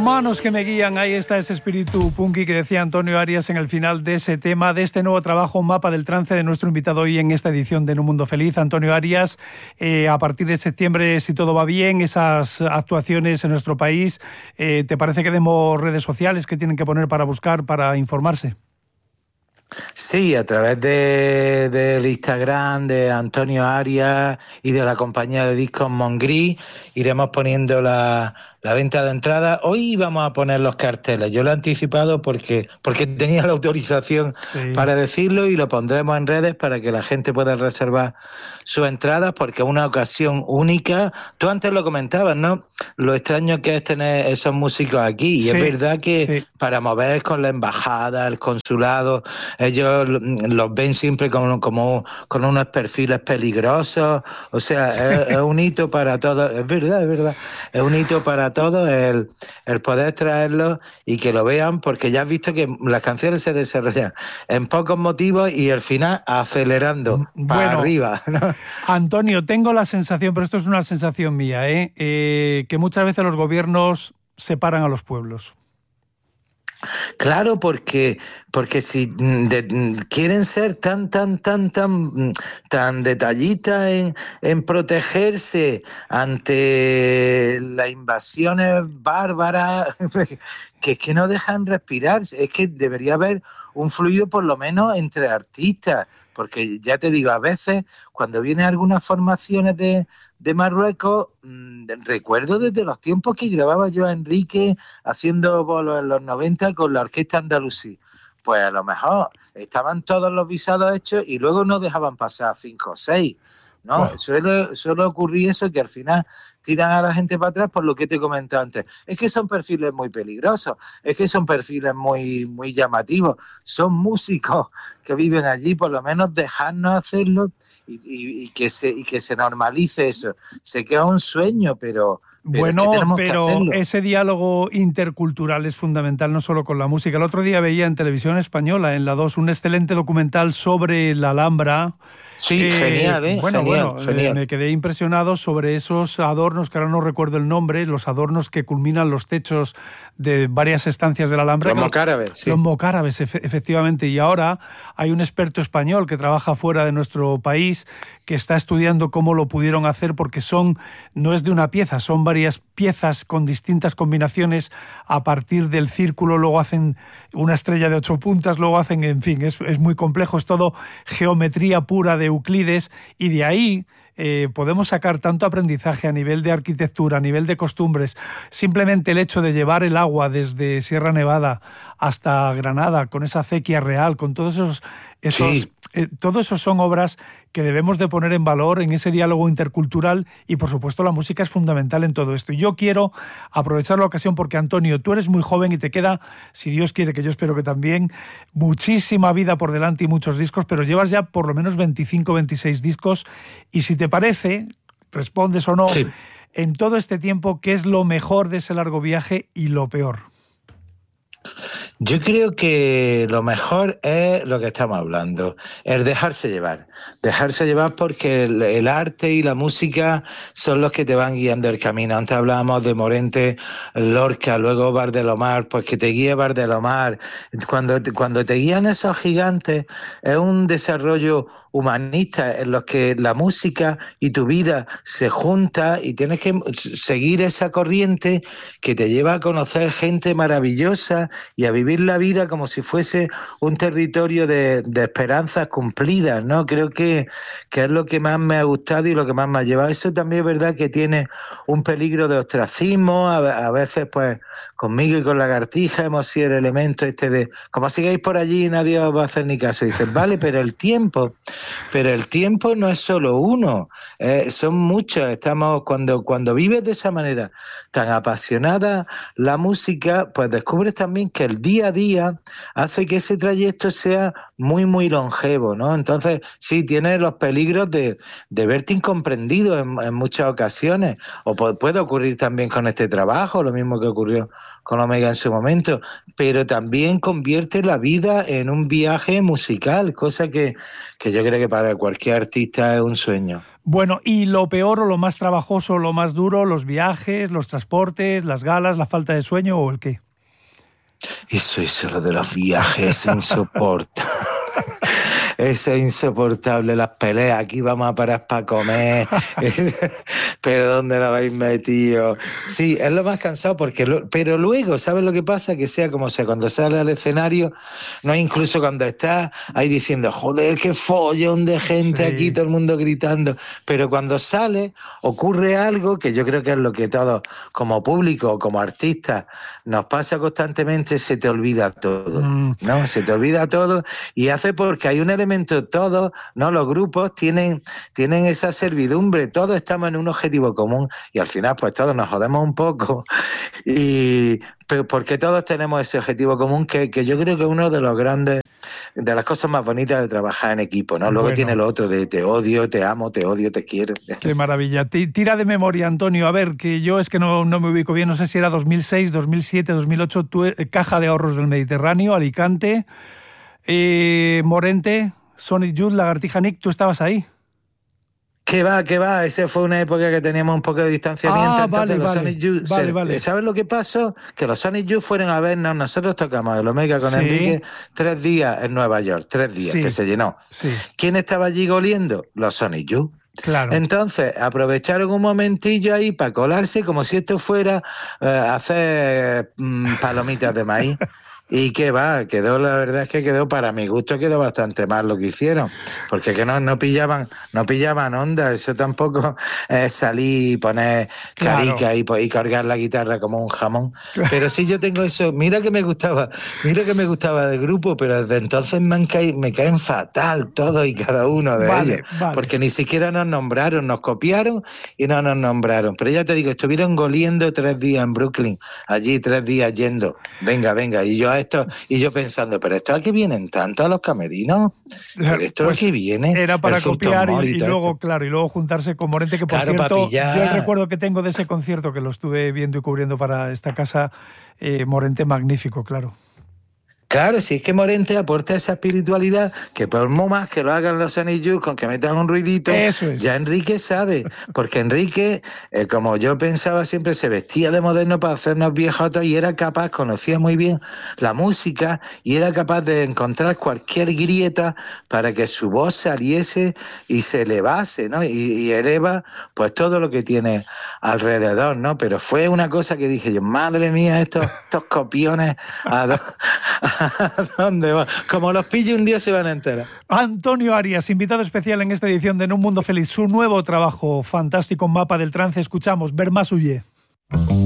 Manos que me guían, ahí está ese espíritu punky que decía Antonio Arias en el final de ese tema, de este nuevo trabajo, Mapa del Trance, de nuestro invitado hoy en esta edición de En un Mundo Feliz, Antonio Arias. A partir de septiembre, si todo va bien, esas actuaciones en nuestro país, ¿te parece que demos redes sociales que tienen que poner para buscar, para informarse? Sí, a través del Instagram de Antonio Arias y de la compañía de discos Mongris iremos poniendo la venta de entradas. Hoy vamos a poner los carteles. Yo lo he anticipado porque tenía la autorización para decirlo, y lo pondremos en redes para que la gente pueda reservar sus entradas, porque es una ocasión única. Tú antes lo comentabas, ¿no? Lo extraño que es tener esos músicos aquí, y es verdad que para mover con la embajada, el consulado, ellos los ven siempre como con unos perfiles peligrosos. O sea, es un hito para todos. Es verdad. Es un hito para todos el poder traerlos y que lo vean, porque ya has visto que las canciones se desarrollan en pocos motivos y al final acelerando para arriba, ¿no? Antonio, tengo la sensación, pero esto es una sensación mía, que muchas veces los gobiernos separan a los pueblos. Claro, porque si quieren ser tan detallistas en protegerse ante las invasiones bárbaras, que es que no dejan respirar. Es que debería haber un fluido por lo menos entre artistas, porque ya te digo, a veces cuando vienen algunas formaciones de Marruecos, recuerdo desde los tiempos que grababa yo a Enrique haciendo bolos en los 90 con la Orquesta Andalusí. Pues a lo mejor estaban todos los visados hechos y luego no dejaban pasar 5 o 6. ¿No? Wow. Suele ocurrir eso, que al final tiran a la gente para atrás por lo que te comenté antes. Es que son perfiles muy peligrosos, es que son perfiles muy llamativos, son músicos que viven allí, por lo menos dejarnos hacerlo y que se normalice eso. Sé que es un sueño, pero ese diálogo intercultural es fundamental, no solo con la música. El otro día veía en Televisión Española, en la 2, un excelente documental sobre la Alhambra. Sí, genial, genial. Me quedé impresionado sobre esos adornos, que ahora no recuerdo el nombre, los adornos que culminan los techos de varias estancias de la Alhambra. Los mocárabes, sí. Los mocárabes, efectivamente. Y ahora hay un experto español que trabaja fuera de nuestro país, que está estudiando cómo lo pudieron hacer, porque no es de una pieza, son varias piezas con distintas combinaciones a partir del círculo, luego hacen una estrella de 8 puntas, luego hacen, en fin, es muy complejo, es todo geometría pura de Euclides, y de ahí podemos sacar tanto aprendizaje a nivel de arquitectura, a nivel de costumbres. Simplemente el hecho de llevar el agua desde Sierra Nevada hasta Granada, con esa acequia real, con todos esos todo eso son obras que debemos de poner en valor en ese diálogo intercultural, y por supuesto la música es fundamental en todo esto. Y yo quiero aprovechar la ocasión porque, Antonio, tú eres muy joven y te queda, si Dios quiere, que yo espero que también, muchísima vida por delante y muchos discos, pero llevas ya por lo menos 25, 26 discos, y si te parece, respondes o no, en todo este tiempo, ¿qué es lo mejor de ese largo viaje y lo peor? Yo creo que lo mejor es lo que estamos hablando, el dejarse llevar porque el arte y la música son los que te van guiando el camino. Antes hablábamos de Morente, Lorca, luego Bardelomar, pues que te guíe Bardelomar. Cuando te guían esos gigantes, es un desarrollo humanista en los que la música y tu vida se junta, y tienes que seguir esa corriente que te lleva a conocer gente maravillosa y a vivir la vida como si fuese un territorio de esperanzas cumplidas, ¿no? Creo que es lo que más me ha gustado y lo que más me ha llevado. Eso también es verdad que tiene un peligro de ostracismo. A veces, pues, conmigo y con Lagartija hemos sido el elemento de como sigáis por allí nadie os va a hacer ni caso. Y dices, vale, pero el tiempo no es solo uno, son muchos. Cuando vives de esa manera tan apasionada la música, pues descubres también que el día día a día hace que ese trayecto sea muy, muy longevo, ¿no? Entonces, sí, tiene los peligros de verte incomprendido en muchas ocasiones, o puede ocurrir también con este trabajo, lo mismo que ocurrió con Omega en su momento, pero también convierte la vida en un viaje musical, cosa que yo creo que para cualquier artista es un sueño. Bueno, ¿y lo peor o lo más trabajoso, lo más duro, los viajes, los transportes, las galas, la falta de sueño o el qué? Eso lo de los viajes, es insoportable. Eso es insoportable, las peleas, aquí vamos a parar para comer, pero ¿dónde lo habéis metido? Sí, es lo más cansado, pero luego, ¿sabes lo que pasa? Que sea como sea, cuando sale al escenario, no incluso cuando estás ahí diciendo, joder, qué follón de gente aquí, todo el mundo gritando, pero cuando sale ocurre algo que yo creo que es lo que todos, como público, como artistas, nos pasa constantemente, se te olvida todo, ¿no? Se te olvida todo y hace porque hay un elemento, todos, ¿no? Los grupos tienen esa servidumbre, todos estamos en un objetivo común y al final pues todos nos jodemos un poco pero porque todos tenemos ese objetivo común que yo creo que es uno de los grandes, de las cosas más bonitas de trabajar en equipo, ¿no? Luego tiene lo otro de te odio, te amo, te odio, te quiero. Qué maravilla. Tira de memoria, Antonio. A ver, que yo es que no me ubico bien, no sé si era 2006, 2007, 2008, Caja de Ahorros del Mediterráneo, Alicante, Morente, Sonic Youth, Lagartija Nick, ¿tú estabas ahí? ¿Qué va? Esa fue una época que teníamos un poco de distanciamiento. Entonces los Sonic Youth, ¿sabes lo que pasó? Que los Sonic Youth fueron a vernos, nosotros tocamos el Omega con Enrique 3 días en Nueva York, 3 días, que se llenó. Sí. ¿Quién estaba allí goliendo? Los Sonic Youth. Claro. Entonces aprovecharon un momentillo ahí para colarse como si esto fuera hacer palomitas de maíz. Y qué va, la verdad es que quedó, para mi gusto, quedó bastante mal lo que hicieron, porque que no pillaban onda, eso tampoco es salir y poner carica y cargar la guitarra como un jamón. Claro. Pero sí, yo tengo eso, mira que me gustaba del grupo, pero desde entonces me caen fatal todos y cada uno de ellos, porque ni siquiera nos nombraron, nos copiaron y no nos nombraron. Pero ya te digo, estuvieron goliendo 3 días en Brooklyn, allí 3 días yendo, venga, y yo pensando, pero esto a qué vienen tanto a los camerinos, pero esto pues a qué viene. Era para copiar y luego, claro, y luego juntarse con Morente, que por cierto, yo el recuerdo que tengo de ese concierto que lo estuve viendo y cubriendo para esta casa, Morente magnífico, claro. Claro, si es que Morente aporta esa espiritualidad que por más que lo hagan los Sonic Youth con que metan un ruidito, ya Enrique sabe, porque Enrique, como yo pensaba siempre, se vestía de moderno para hacernos viejotos y era capaz, conocía muy bien la música y era capaz de encontrar cualquier grieta para que su voz saliese y se elevase, ¿no? Y eleva pues todo lo que tiene alrededor, ¿no? Pero fue una cosa que dije yo, madre mía, estos copiones ¿a dónde va? Como los pille un día se van a enterar. Antonio Arias, invitado especial en esta edición de En un Mundo Feliz, su nuevo trabajo fantástico, Mapa del Trance. Escuchamos Ver más huye.